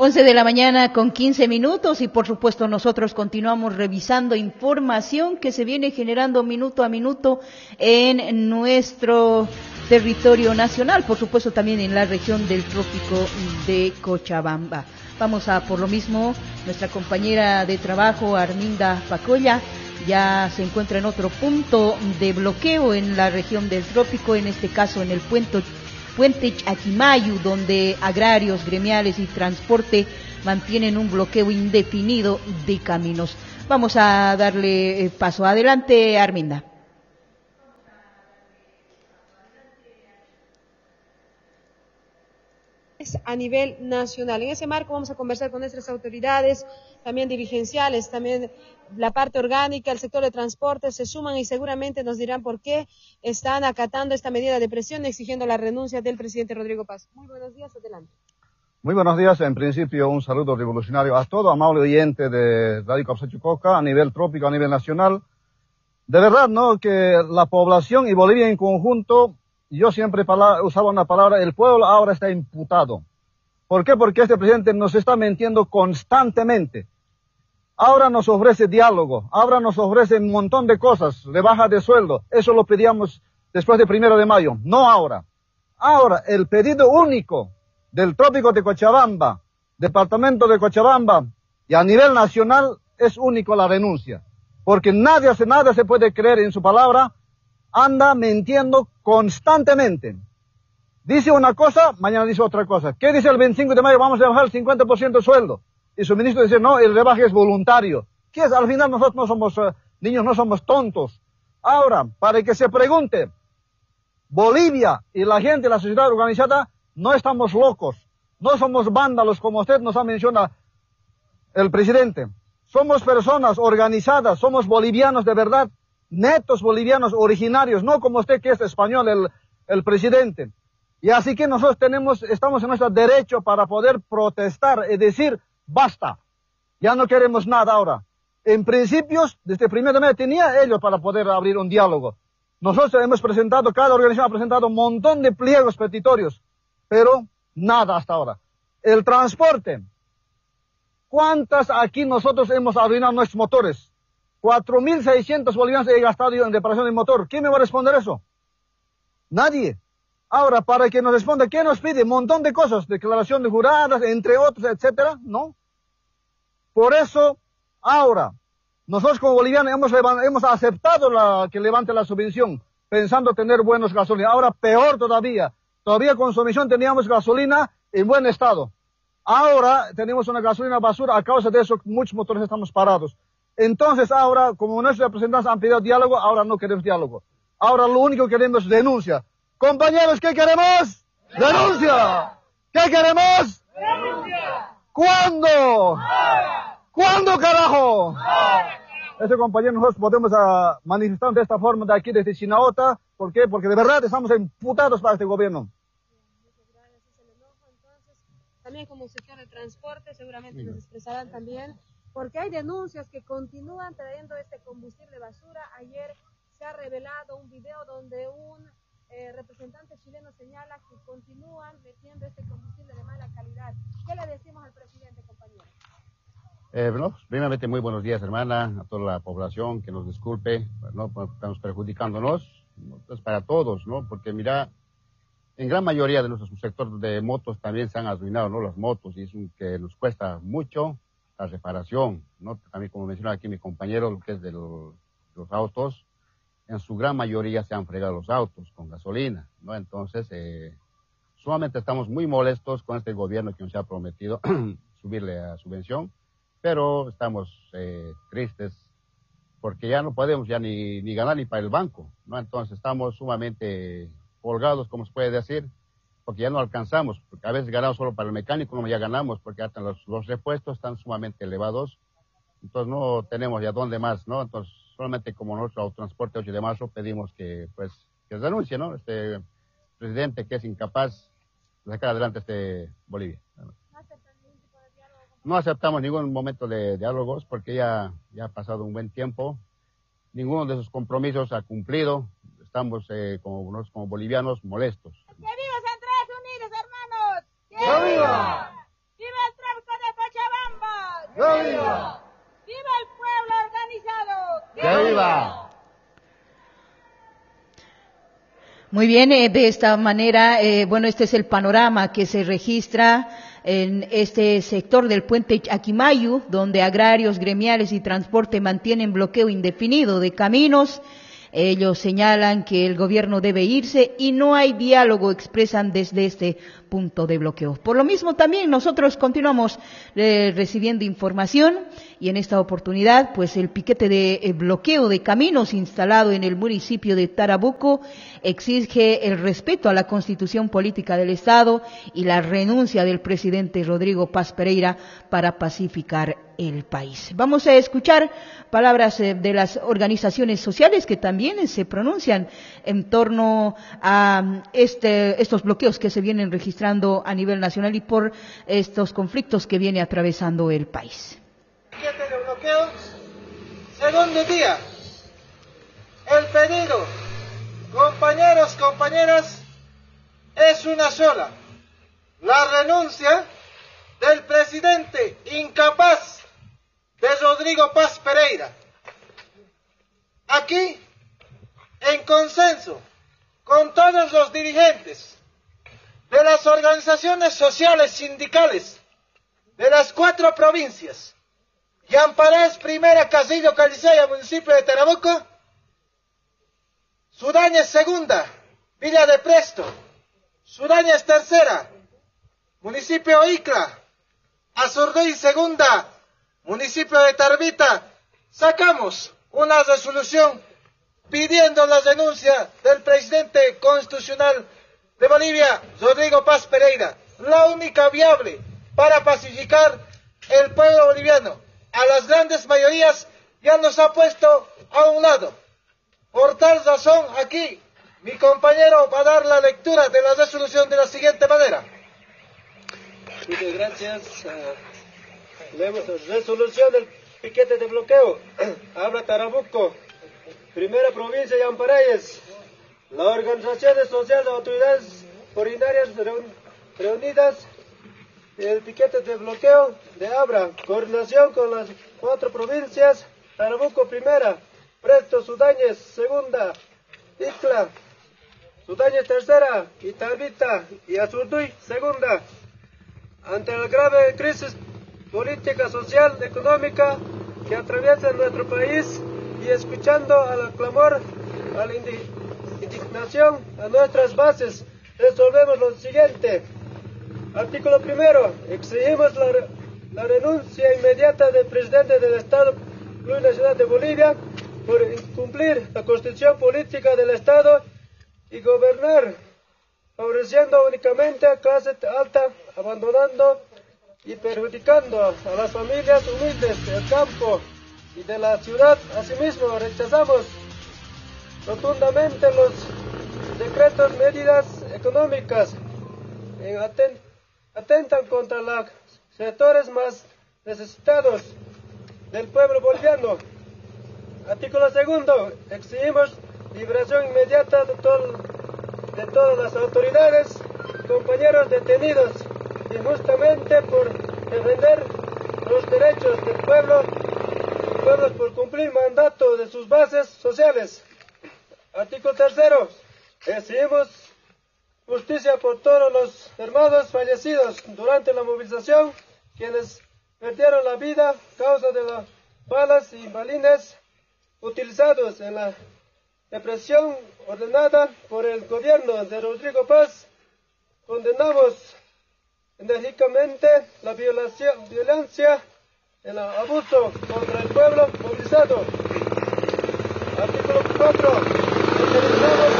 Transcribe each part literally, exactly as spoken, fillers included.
once de la mañana con quince minutos y por supuesto nosotros continuamos revisando información que se viene generando minuto a minuto en nuestro territorio nacional, por supuesto también en la región del trópico de Cochabamba. Vamos a por lo mismo, nuestra compañera de trabajo Arminda Pacolla ya se encuentra en otro punto de bloqueo en la región del trópico, en este caso en el puente Puente Chaquimayu, donde agrarios, gremiales y transporte mantienen un bloqueo indefinido de caminos. Vamos a darle paso. Adelante, Arminda. A nivel nacional. En ese marco vamos a conversar con nuestras autoridades, también dirigenciales, también la parte orgánica, el sector de transporte, se suman y seguramente nos dirán por qué están acatando esta medida de presión, exigiendo la renuncia del presidente Rodrigo Paz. Muy buenos días, adelante. Muy buenos días, en principio un saludo revolucionario a todo amable oyente de Radio Capsachucoca a nivel trópico, a nivel nacional. De verdad, ¿no?, que la población y Bolivia en conjunto, yo siempre usaba una palabra, el pueblo ahora está imputado. ¿Por qué? Porque este presidente nos está mintiendo constantemente. Ahora nos ofrece diálogo, ahora nos ofrece un montón de cosas, rebaja de sueldo. Eso lo pedíamos después del primero de mayo, no ahora. Ahora, el pedido único del trópico de Cochabamba, departamento de Cochabamba y a nivel nacional es único la renuncia. Porque nadie hace nada, se puede creer en su palabra, anda mintiendo constantemente. Dice una cosa, mañana dice otra cosa. ¿Qué dice el veinticinco de mayo? Vamos a bajar el cincuenta por ciento de sueldo. Y su ministro dice, no, el rebaje es voluntario. ¿Qué es? Al final nosotros no somos uh, niños, no somos tontos. Ahora, para que se pregunte, Bolivia y la gente, la sociedad organizada, no estamos locos. No somos vándalos como usted nos ha mencionado el presidente. Somos personas organizadas, somos bolivianos de verdad, netos bolivianos originarios, no como usted que es español, el, el presidente. Y así que nosotros tenemos, estamos en nuestro derecho para poder protestar y decir, basta, ya no queremos nada ahora. En principios, desde el primer de mayo tenía ellos para poder abrir un diálogo. Nosotros hemos presentado, cada organización ha presentado un montón de pliegos petitorios, pero nada hasta ahora. El transporte, ¿cuántas aquí nosotros hemos arruinado nuestros motores? cuatro mil seiscientos bolivianos he gastado yo en reparación del motor. ¿Quién me va a responder eso? Nadie. Ahora, para que nos responda, ¿qué nos pide? Un montón de cosas, declaración de juradas, entre otros, etcétera. No. Por eso, ahora, nosotros como bolivianos hemos, hemos aceptado la, que levante la subvención, pensando tener buenos gasolinas. Ahora, peor todavía. Todavía con subvención teníamos gasolina en buen estado. Ahora tenemos una gasolina basura, a causa de eso muchos motores estamos parados. Entonces ahora, como nuestros representantes han pedido diálogo, ahora no queremos diálogo. Ahora lo único que queremos es denuncia. Compañeros, ¿qué queremos? ¡Denuncia! ¿Qué queremos? ¡Denuncia! ¿Cuándo? ¡Ahora! ¿Cuándo, carajo? ¡Ahora! Ese compañero, nosotros podemos uh, manifestar de esta forma de aquí desde Chinaota. ¿Por qué? Porque de verdad estamos imputados para este gobierno. Muchas gracias, es el enojo. Entonces, también como sector de transporte, seguramente nos expresarán también, porque hay denuncias que continúan trayendo este combustible basura. Ayer se ha revelado un video donde un eh, representante chileno señala que continúan metiendo este combustible de mala calidad. ¿Qué le decimos al presidente, compañero? Eh, bueno, primeramente muy buenos días, hermana, a toda la población, que nos disculpe, ¿no? Porque estamos perjudicándonos, es para todos, ¿no? Porque mira, en gran mayoría de nuestro sector de motos también se han arruinado, ¿no? Las motos, y es un que nos cuesta mucho la reparación, ¿no? También como mencionaba aquí mi compañero, lo que es de los, los autos, en su gran mayoría se han fregado los autos con gasolina, ¿no? Entonces, eh, sumamente estamos muy molestos con este gobierno que nos ha prometido subirle a subvención, pero estamos eh, tristes porque ya no podemos ya ni, ni ganar ni para el banco, ¿no? Entonces estamos sumamente colgados, como se puede decir, porque ya no alcanzamos, porque a veces ganamos solo para el mecánico, no ya ganamos porque hasta los, los repuestos están sumamente elevados, entonces no tenemos ya dónde más, ¿no? Entonces solamente como nuestro transporte ocho de marzo pedimos que pues que renuncie, ¿no? Este presidente que es incapaz de sacar adelante este Bolivia. No aceptamos ningún momento de diálogos porque ya, ya ha pasado un buen tiempo. Ninguno de sus compromisos ha cumplido. Estamos eh, como, como bolivianos molestos. ¡Que viva Centrales Unidos, hermanos! ¡Que viva! ¡Viva el tráfico ¡Viva! Muy bien, eh, de esta manera, eh, bueno, este es el panorama que se registra en este sector del puente Aquimayu, donde agrarios, gremiales y transporte mantienen bloqueo indefinido de caminos. Ellos señalan que el gobierno debe irse y no hay diálogo, expresan desde este punto de bloqueo. Por lo mismo también nosotros continuamos eh, recibiendo información y en esta oportunidad pues el piquete de eh, bloqueo de caminos instalado en el municipio de Tarabuco exige el respeto a la Constitución Política del Estado y la renuncia del presidente Rodrigo Paz Pereira para pacificar el país. Vamos a escuchar palabras eh, de las organizaciones sociales que también eh, se pronuncian en torno a este, estos bloqueos que se vienen registrando a nivel nacional y por estos conflictos que viene atravesando el país. Piquete de bloqueo, segundo día. El pedido, compañeros, compañeras, es una sola. La renuncia del presidente incapaz de Rodrigo Paz Pereira. Aquí, en consenso con todos los dirigentes de las organizaciones sociales sindicales de las cuatro provincias, Yamparés, Primera, Casillo, Callicaya, municipio de Tarabuco, Sudañez, Segunda, Villa de Presto, Sudañez, Tercera, municipio Icla, Azurduy, Segunda, municipio de Tarbita, sacamos una resolución pidiendo la renuncia del presidente constitucional de Bolivia, Rodrigo Paz Pereira, la única viable para pacificar el pueblo boliviano. A las grandes mayorías ya nos ha puesto a un lado. Por tal razón, aquí mi compañero va a dar la lectura de la resolución de la siguiente manera. Muchas gracias. Uh, leemos la resolución del piquete de bloqueo. Habla Tarabuco, Primera Provincia de Yamparayes. Las organizaciones sociales de autoridades originarias reunidas en el piquete de bloqueo de Abra, coordinación con las cuatro provincias, Tarabuco Primera, Presto, Sudañez Segunda, Icla, Sudañez Tercera, y Tarbita y Azurduy Segunda, ante la grave crisis política, social, económica que atraviesa nuestro país y escuchando al clamor, a la indignación, a nuestras bases, resolvemos lo siguiente. Artículo primero. Exigimos la, la renuncia inmediata del presidente del Estado Plurinacional de Bolivia por incumplir la Constitución Política del Estado y gobernar favoreciendo únicamente a clase alta, abandonando y perjudicando a las familias humildes del campo y de la ciudad. Asimismo, rechazamos rotundamente los decretos, medidas económicas en aten atentan contra los sectores más necesitados del pueblo boliviano. Artículo segundo. Exigimos liberación inmediata de, todo, de todas las autoridades y compañeros detenidos injustamente por defender los derechos del pueblo y pueblos por cumplir mandato de sus bases sociales. Artículo tercero. Exigimos justicia por todos los hermanos fallecidos durante la movilización, quienes perdieron la vida a causa de las balas y balines utilizados en la represión ordenada por el gobierno de Rodrigo Paz. Condenamos enérgicamente la violación, violencia, el abuso contra el pueblo movilizado. Artículo cuatro. Autorizamos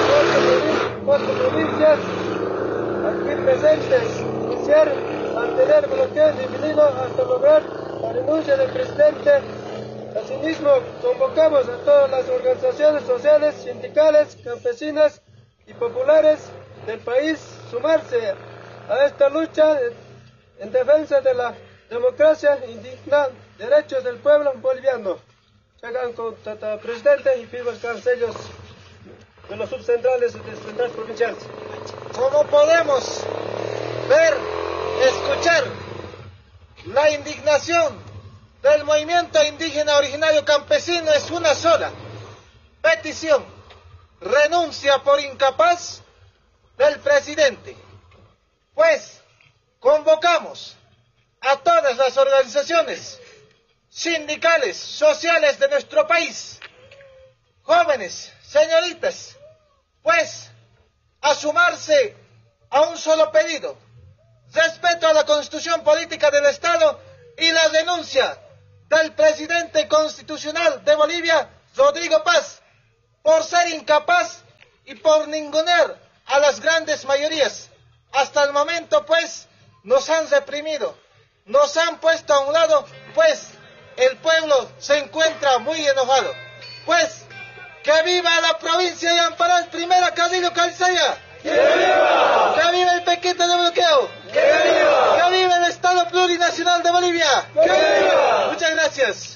a las cuatro provincias aquí presentes iniciar, mantener bloqueo indefinido hasta lograr la renuncia del presidente. Asimismo, convocamos a todas las organizaciones sociales, sindicales, campesinas y populares del país sumarse a esta lucha en defensa de la democracia indigna, derechos del pueblo boliviano. Hagan con el presidente y firman los sellos de los subcentrales y de centrales provinciales. Como podemos ver, escuchar la indignación del movimiento indígena originario campesino es una sola. Petición: renuncia por incapaz del presidente. Pues convocamos a todas las organizaciones sindicales, sociales de nuestro país, jóvenes, señoritas, pues a sumarse a un solo pedido: respeto a la Constitución Política del Estado y la denuncia del presidente constitucional de Bolivia, Rodrigo Paz, por ser incapaz y por ningunear a las grandes mayorías. Hasta el momento, pues, nos han reprimido, nos han puesto a un lado, pues, el pueblo se encuentra muy enojado. Pues, ¡que viva la provincia de Amparal, primera Casillo Calzaya! ¡Que viva! ¡Que viva el piquete de bloqueo! ¡Que viva! ¡Que viva el Estado Plurinacional de Bolivia! ¡Que viva! Muchas gracias.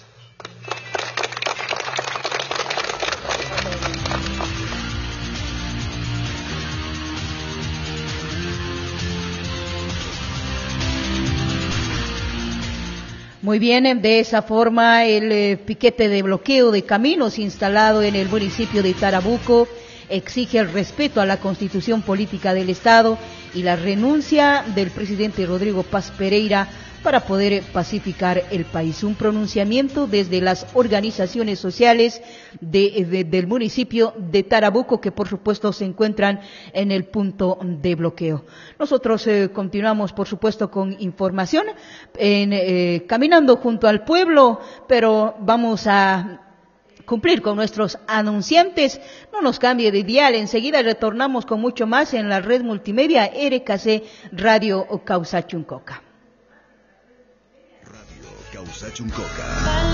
Muy bien, de esa forma el eh, piquete de bloqueo de caminos instalado en el municipio de Tarabuco exige el respeto a la Constitución Política del Estado y la renuncia del presidente Rodrigo Paz Pereira para poder pacificar el país. Un pronunciamiento desde las organizaciones sociales de, de, del municipio de Tarabuco, que por supuesto se encuentran en el punto de bloqueo. Nosotros eh, continuamos, por supuesto, con información, en, eh, caminando junto al pueblo, pero vamos a cumplir con nuestros anunciantes. No nos cambie de dial, enseguida retornamos con mucho más en la red multimedia R K C Radio Causa Chuncoca. Radio Causa Chuncoca.